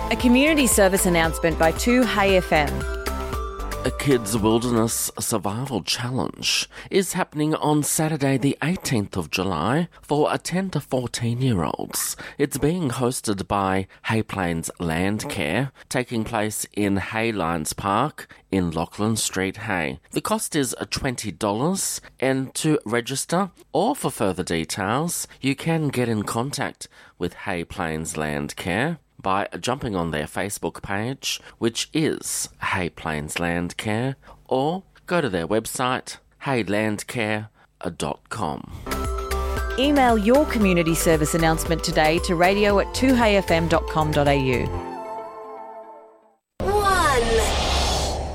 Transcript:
A community service announcement by 2Hey FM. A Kids Wilderness Survival Challenge is happening on Saturday the 18th of July for 10 to 14-year-olds. It's being hosted by Hay Plains Landcare, taking place in Hay Lions Park in Lachlan Street, Hay. The cost is $20, and to register or for further details, you can get in contact with Hay Plains Landcare by jumping on their Facebook page, which is Hay Plains Landcare, or go to their website, haylandcare.com. Email your community service announcement today to radio@2heyfm.com.au.